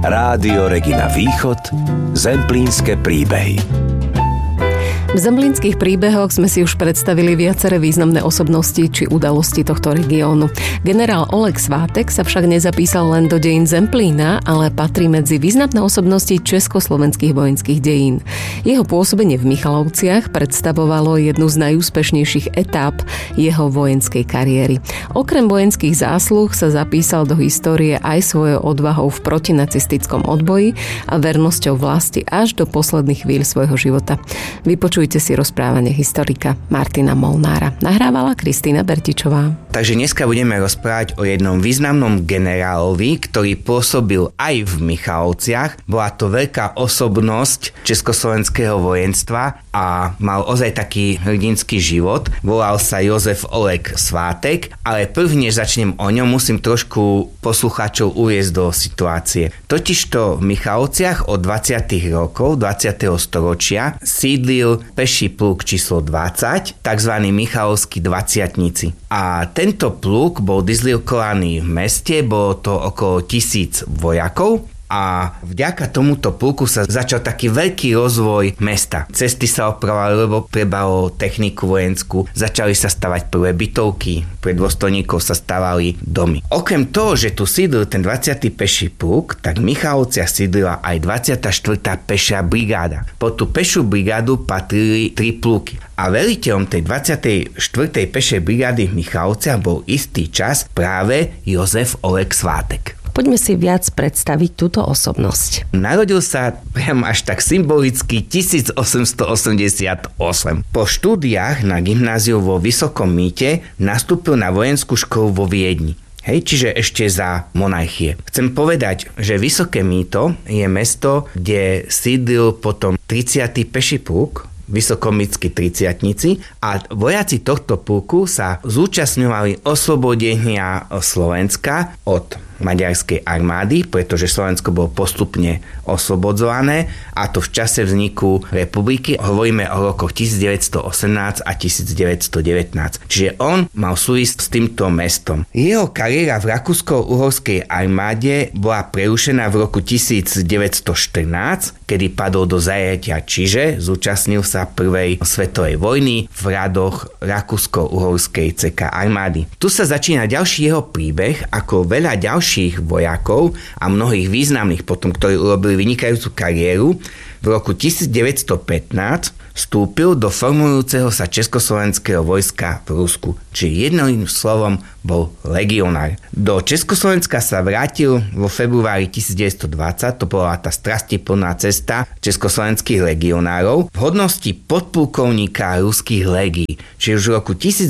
Rádio Regina Východ, Zemplínske príbehy. V zemplínskych príbehoch sme si už predstavili viaceré významné osobnosti či udalosti tohto regiónu. Generál Oleg Svátek sa však nezapísal len do dejín Zemplína, ale patrí medzi významné osobnosti československých vojenských dejín. Jeho pôsobenie v Michalovciach predstavovalo jednu z najúspešnejších etáp jeho vojenskej kariéry. Okrem vojenských zásluh sa zapísal do histórie aj svojou odvahou v protinacistickom odboji a vernosťou vlasti až do posledných chvíľ svojho života. Vypočujte si rozprávanie historika Martina Molnára. Nahrávala Kristýna Bertičová. Takže dneska budeme rozprávať o jednom významnom generálovi, ktorý pôsobil aj v Michalovciach. Bola to veľká osobnosť československého vojenstva a mal ozaj taký hrdinský život. Volal sa Jozef Oleg Svátek, ale prvne začnem o ňom, musím trošku poslucháčov uviesť do situácie. Totižto v Michalovciach od 20. rokov 20. storočia sídlil peší pluk číslo 20, tzv. Michalovskí dvaciatnici. A tento pluk bol dislokovaný v meste, bolo to okolo 1000 vojakov. A vďaka tomuto pluku sa začal taký veľký rozvoj mesta. Cesty sa opravovali, lebo trebalo techniku vojenskú. Začali sa stavať prvé bytovky, pre dôstojníkov sa stavali domy. Okrem toho, že tu sídlil ten 20. peší pluk, tak v Michalovciach sídlila aj 24. pešia brigáda. Po tú pešiu brigádu patrili 3 pluky. A veliteľom tej 24. pešej brigády v Michalovciach bol istý čas práve Jozef Oleg Svátek. Poďme si viac predstaviť túto osobnosť. Narodil sa priam až tak symbolicky 1888. Po štúdiách na gymnáziu vo Vysokom Mýte nastúpil na vojenskú školu vo Viedni. Čiže ešte za monarchie. Chcem povedať, že Vysoké Mýto je mesto, kde sídlil potom 30. peší pluk, vysokomítsky triciatnici, a vojaci tohto pluku sa zúčastňovali oslobodenia Slovenska od maďarskej armády, pretože Slovensko bolo postupne oslobodzované, a to v čase vzniku republiky. Hovoríme o rokoch 1918 a 1919. Čiže on mal súvisť s týmto mestom. Jeho kariéra v rakúsko-uhorskej armáde bola prerušená v roku 1914, kedy padol do zajatia, čiže zúčastnil sa prvej svetovej vojny v radoch rakúsko-uhorskej CK armády. Tu sa začína ďalší jeho príbeh, ako veľa ďalších vojakov a mnohých významných potom, ktorí urobili vynikajúcu kariéru. V roku 1915 vstúpil do formujúceho sa československého vojska v Rusku, či jedným slovom bol legionár. Do Československa sa vrátil vo februári 1920, to bola tá strastiplná cesta československých legionárov v hodnosti podplukovníka ruských legií. Čiže už v roku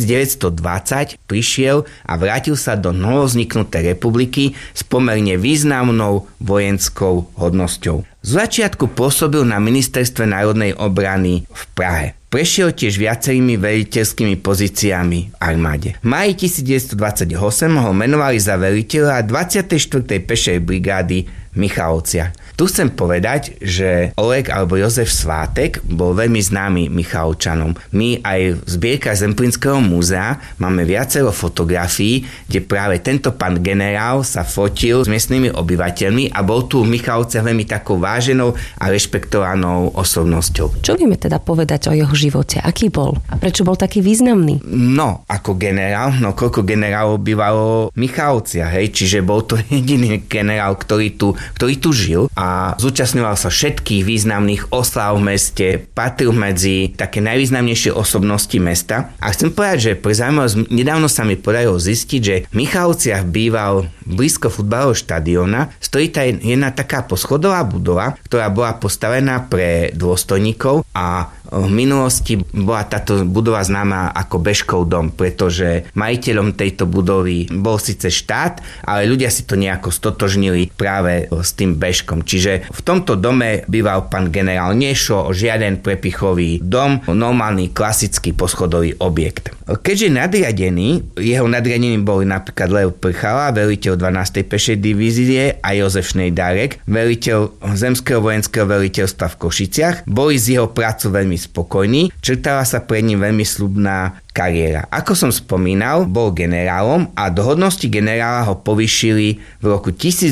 1920 prišiel a vrátil sa do novovzniknutej republiky s pomerne významnou vojenskou hodnosťou. Z začiatku pôsobil na Ministerstve národnej obrany v Prahe. Prešiel tiež viacerými veliteľskými pozíciami v armáde. V máji 1928 ho menovali za veliteľa 24. pešej brigády v Michalovciach. Tu chcem povedať, že Oleg alebo Jozef Svátek bol veľmi známy Michalovčanom. My aj v zbierkach Zemplínskeho múzea máme viacero fotografií, kde práve tento pán generál sa fotil s miestnymi obyvateľmi a bol tu v Michalovciach veľmi takou váženou a rešpektovanou osobnosťou. Čo vieme teda povedať o jeho živote? Aký bol? A prečo bol taký významný? No, ako generál, koľko generálov bývalo v Michalovciach, čiže bol to jediný generál, ktorý tu žil a zúčastňoval sa všetkých významných osláv v meste, patril medzi také najvýznamnejšie osobnosti mesta. A chcem povedať, že pre zaujímavosť nedávno sa mi podarilo zistiť, že v Michalovciach býval blízko futbalového štadióna, stojí tá jedna taká poschodová budova, ktorá bola postavená pre dôstojníkov, a v minulosti bola táto budova známa ako Beškov dom, pretože majiteľom tejto budovy bol síce štát, ale ľudia si to nejako stotožnili práve s tým Beškom. Čiže v tomto dome býval pán generál. Nešlo o žiaden prepichový dom, normálny klasický poschodový objekt. Keďže nadriadený, jeho nadriadeným boli napríklad Lev Prchala, veliteľ 12. pešej divízie, a Jozef Šnejdárek, veliteľ Zemského vojenského veliteľstva v Košiciach, boli z jeho prácu veľmi veľmi spokojný, črtala sa pred ním veľmi sľubná kariéra. Ako som spomínal, bol generálom a do hodnosti generála ho povýšili v roku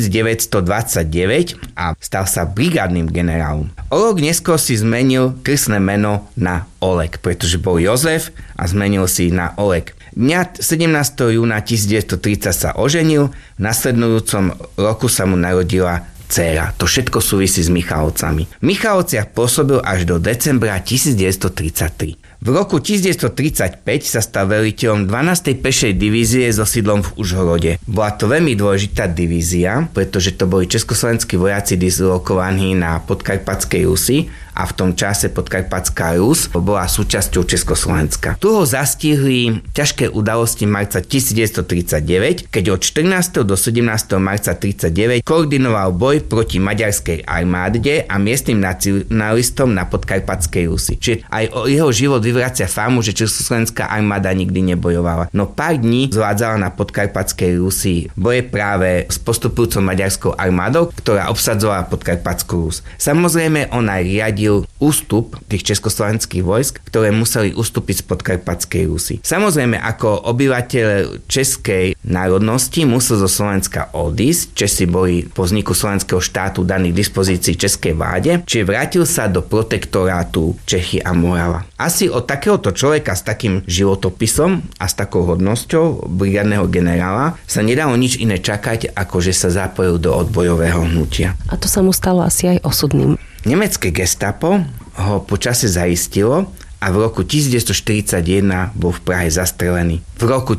1929 a stal sa brigádnym generálom. O rok neskôr si zmenil krstné meno na Oleg, pretože bol Jozef a zmenil si na Oleg. Dňa 17. júna 1930 sa oženil, v nasledujúcom roku sa mu narodila dcéra. To všetko súvisí s Michalovcami. V Michalovciach pôsobil až do decembra 1933. V roku 1935 sa stal veliteľom 12. pešej divízie so sídlom v Užhorode. Bola to veľmi dôležitá divízia, pretože to boli československí vojaci dislokovaní na Podkarpatskej Rusi a v tom čase Podkarpatská Rus bola súčasťou Československa. Tu ho zastihli ťažké udalosti marca 1939, keď od 14. do 17. marca 1939 koordinoval boj proti maďarskej armáde a miestnym nacionalistom na Podkarpatskej Rusi. Čiže aj o jeho život vyvracia fámu, že československá armáda nikdy nebojovala. No pár dní zvládzala na Podkarpatskej Rusi boje práve s postupujúcou maďarskou armádou, ktorá obsadzovala Podkarpatskú Rus. Samozrejme, ona riadil ústup tých československých vojsk, ktoré museli ustúpiť z Podkarpatskej Rusy. Samozrejme, ako obyvateľ českej národnosti musel zo Slovenska odísť. Česi boli po vzniku slovenského štátu daní k dispozícii českej vláde, čiže vrátil sa do protektorátu Čechy a Morava. Asi od takéhoto človeka s takým životopisom a s takou hodnosťou brigádneho generála sa nedalo nič iné čakať, ako že sa zapojil do odbojového hnutia. A to sa mu stalo asi aj osudným. Nemecké gestapo ho počase zaistilo a v roku 1941 bol v Prahe zastrelený. V roku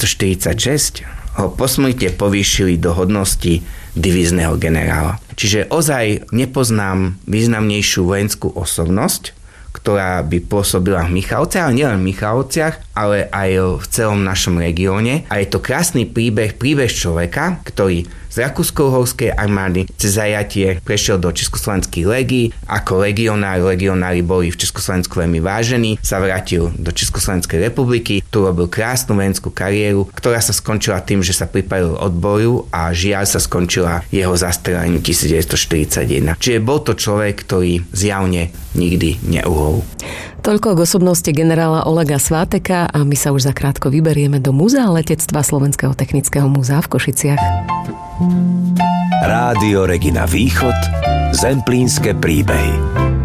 1946 ho posmrtne povýšili do hodnosti divízneho generála. Čiže ozaj nepoznám významnejšiu vojenskú osobnosť, ktorá by pôsobila v Michalovciach, ale nielen v Michalovciach, ale aj v celom našom regióne. A je to krásny príbeh človeka, ktorý z Rakúsko-Uhorskej armády cez zajatie prešiel do československých legií. Ako legionári boli v Československu veľmi vážení, sa vrátil do Československej republiky, tu robil krásnu vojenskú kariéru, ktorá sa skončila tým, že sa pripravil odboju a žiaľ sa skončila jeho zastrelením 1941. Čiže bol to človek, ktorý zjavne nikdy neuhol. Toľko k osobnosti generála Olega Sváteka a my sa už zakrátko vyberieme do Múzea letectva Slovenského technického múzea v Košiciach. Rádio Regina Východ, Zemplínske príbehy.